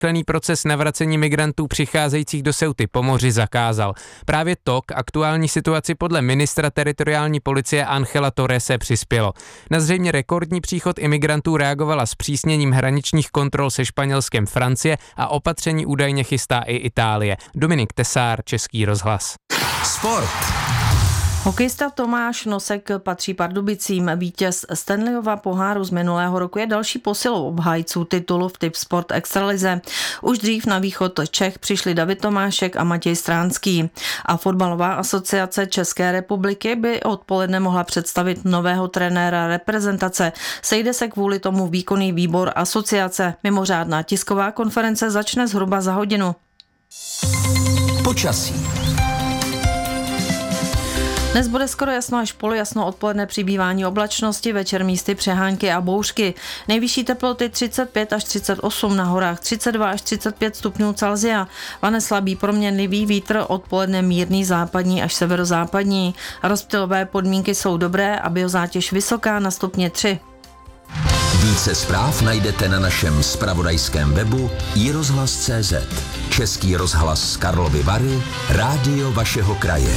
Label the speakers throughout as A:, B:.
A: urychlený proces navracení migrantů přicházejících do Ceuty po moři zakázal. Právě to k aktuální situaci podle ministra teritoriální policie Ángela Torrese přispělo. Na zřejmě rekordní příchod imigrantů reagovala zpřísněním hraničních kontrol se Španělskem Francie a opatření údajně chystá i Itálie. Dominik Tesár, Český rozhlas.
B: Sport.
C: Hokejista Tomáš Nosek patří Pardubicím. Vítěz Stanleyova poháru z minulého roku je další posilou obhájců titulu v Tipsport extralize. Už dřív na východ Čech přišli David Tomášek a Matěj Stránský. A fotbalová asociace České republiky by odpoledne mohla představit nového trenéra reprezentace. Sejde se kvůli tomu výkonný výbor asociace. Mimořádná tisková konference začne zhruba za hodinu.
B: Počasí.
C: Dnes bude skoro jasno až polojasno, odpoledne přibývání oblačnosti, večer místy přehánky a bouřky. Nejvyšší teploty 35 až 38, na horách 32 až 35 stupňů Celsia. Vane slabý proměnlivý vítr, odpoledne mírný západní až severozápadní. Rozptylové podmínky jsou dobré a biozátěž vysoká na stupně 3.
B: Více zpráv najdete na našem zpravodajském webu iRozhlas.cz. Český rozhlas Karlovy Vary, rádio vašeho kraje.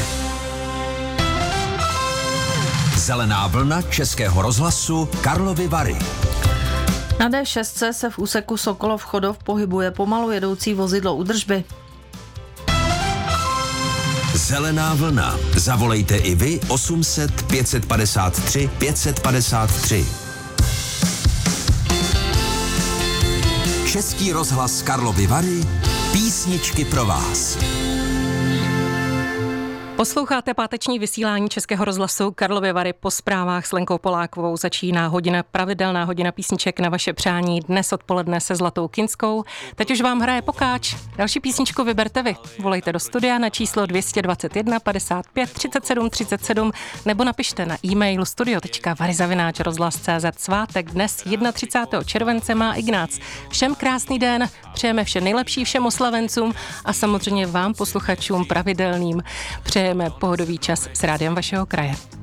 B: Zelená vlna Českého rozhlasu Karlovy Vary.
C: Na D6 se v úseku Sokolov-Chodov pohybuje pomalu jedoucí vozidlo údržby.
B: Zelená vlna. Zavolejte i vy 800 553 553. Český rozhlas Karlovy Vary. Písničky pro vás.
D: Posloucháte páteční vysílání Českého rozhlasu Karlovy Vary. Po zprávách s Lenkou Polákovou začíná pravidelná hodina písniček na vaše přání, dnes odpoledne se Zlatou Kinskou. Teď už vám hraje Pokáč. Další písničku vyberte vy. Volejte do studia na číslo 221 55 37 37 nebo napište na e-mail studio.varyzavináč.rozhlas.cz. Svátek dnes 31. července má Ignác. Všem krásný den, přejeme vše nejlepší všem oslavencům a samozřejmě vám posluchačům pravidelným přejeme pohodový čas s rádiem vašeho kraje.